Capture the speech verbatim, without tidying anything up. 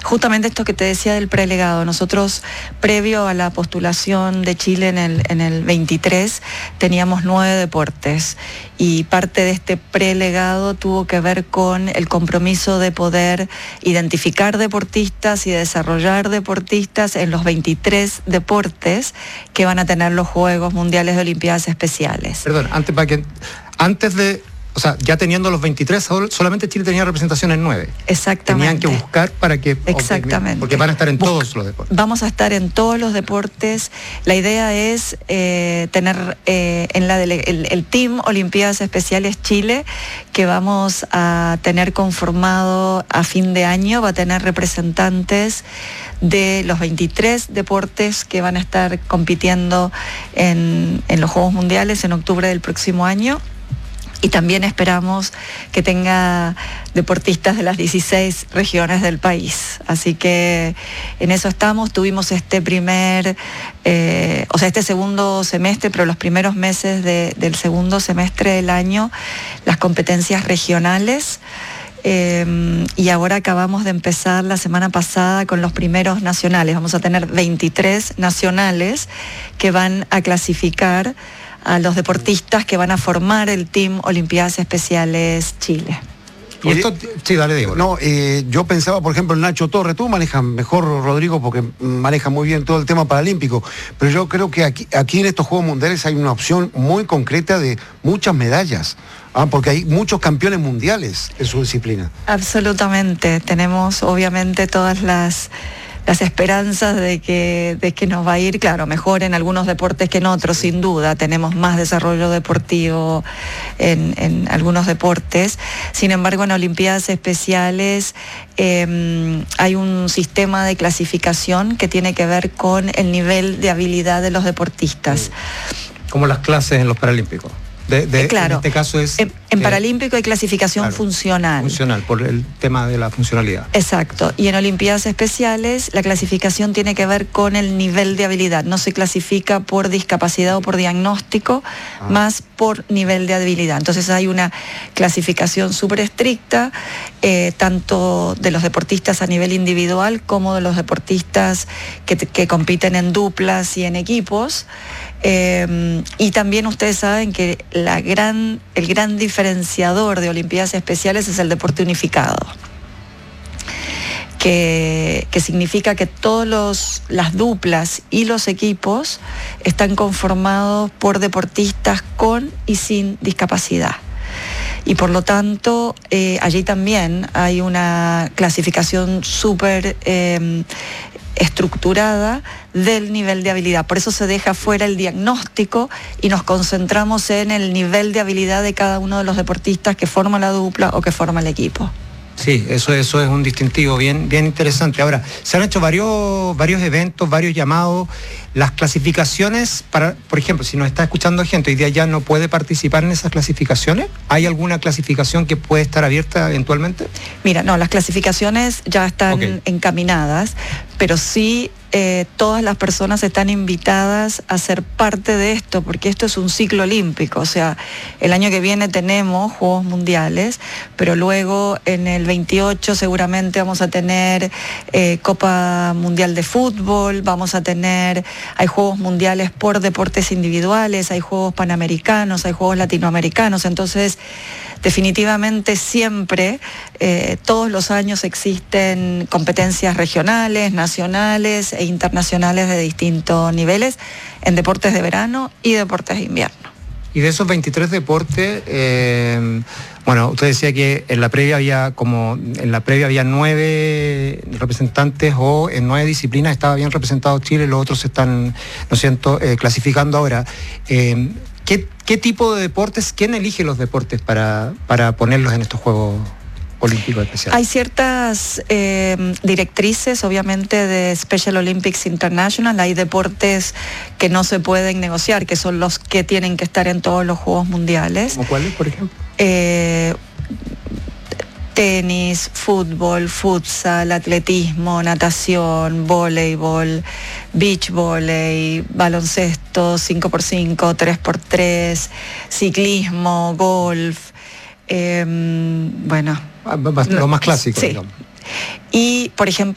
justamente esto que te decía del prelegado. Nosotros, previo a la postulación de Chile en el, en el veintitrés, teníamos nueve deportes y parte de este prelegado tuvo que ver con el compromiso de poder identificar deportistas y desarrollar deportistas en los veintitrés deportes que van a tener los Juegos Mundiales de Olimpiadas Especiales. Perdón, antes para que antes de O sea, ya teniendo los veintitrés, solamente Chile tenía representación en nueve. Exactamente. Tenían que buscar para que... Exactamente. Porque van a estar en Busca. todos los deportes. Vamos a estar en todos los deportes. La idea es eh, tener eh, en la dele- el, el Team Olimpiadas Especiales Chile, que vamos a tener conformado a fin de año, va a tener representantes de los veintitrés deportes que van a estar compitiendo en, en los Juegos Mundiales en octubre del próximo año. Y también esperamos que tenga deportistas de las dieciséis regiones del país. Así que en eso estamos. Tuvimos este primer, eh, o sea, este segundo semestre, pero los primeros meses de, del segundo semestre del año, las competencias regionales. Eh, y ahora acabamos de empezar la semana pasada con los primeros nacionales. Vamos a tener veintitrés nacionales que van a clasificar a los deportistas que van a formar el Team Olimpiadas Especiales Chile. Y esto, sí, dale, Diego. No, eh, yo pensaba, por ejemplo, en Nacho Torres. Tú manejas mejor, Rodrigo, porque maneja muy bien todo el tema paralímpico, pero yo creo que aquí, aquí en estos Juegos Mundiales hay una opción muy concreta de muchas medallas, ¿ah? Porque hay muchos campeones mundiales en su disciplina. Absolutamente. Tenemos, obviamente, todas las... las esperanzas de que, de que nos va a ir, claro, mejor en algunos deportes que en otros, sin duda. Tenemos más desarrollo deportivo en, en algunos deportes. Sin embargo, en Olimpiadas Especiales eh, hay un sistema de clasificación que tiene que ver con el nivel de habilidad de los deportistas. Como las clases en los Paralímpicos. De, de, eh, claro, en este caso es... En, en eh, Paralímpico hay clasificación claro, funcional. Funcional, por el tema de la funcionalidad. Exacto. Y en Olimpiadas Especiales la clasificación tiene que ver con el nivel de habilidad. No se clasifica por discapacidad o por diagnóstico, ah. más por nivel de habilidad. Entonces hay una clasificación súper estricta, eh, tanto de los deportistas a nivel individual como de los deportistas que, que compiten en duplas y en equipos. Eh, y también ustedes saben que la gran, el gran diferenciador de Olimpiadas Especiales es el deporte unificado, que, que significa que todas las duplas y los equipos están conformados por deportistas con y sin discapacidad. Y por lo tanto, eh, allí también hay una clasificación súper eh, estructurada del nivel de habilidad. Por eso se deja fuera el diagnóstico y nos concentramos en el nivel de habilidad de cada uno de los deportistas que forma la dupla o que forma el equipo. Sí, eso, eso es un distintivo bien, bien interesante. Ahora, se han hecho varios, varios eventos, varios llamados. Las clasificaciones, para, por ejemplo, si nos está escuchando gente hoy día ya no puede participar en esas clasificaciones, ¿hay alguna clasificación que puede estar abierta eventualmente? Mira, no, las clasificaciones ya están okay. encaminadas, pero sí eh, todas las personas están invitadas a ser parte de esto, porque esto es un ciclo olímpico. O sea, el año que viene tenemos Juegos Mundiales, pero luego en el veintiocho seguramente vamos a tener eh, Copa Mundial de Fútbol, vamos a tener... Hay Juegos Mundiales por deportes individuales, hay Juegos Panamericanos, hay Juegos Latinoamericanos. Entonces, definitivamente siempre, eh, todos los años existen competencias regionales, nacionales e internacionales de distintos niveles en deportes de verano y deportes de invierno. Y de esos veintitrés deportes, eh, bueno, usted decía que en la previa había como en la previa había nueve representantes o en nueve disciplinas estaba bien representado Chile, los otros se están, no siento, eh, clasificando ahora. Eh, ¿qué, ¿Qué tipo de deportes, quién elige los deportes para, para ponerlos en estos Juegos Olímpicos Especiales? Hay ciertas eh, directrices, obviamente, de Special Olympics International. Hay deportes que no se pueden negociar, que son los que tienen que estar en todos los Juegos Mundiales. ¿Como cuáles, por ejemplo? Eh, tenis, fútbol, futsal, atletismo, natación, voleibol, beach volley, baloncesto, cinco por cinco, tres por tres, ciclismo, golf, eh, bueno... Lo más clásico, sí. digamos. Y, por ejemplo,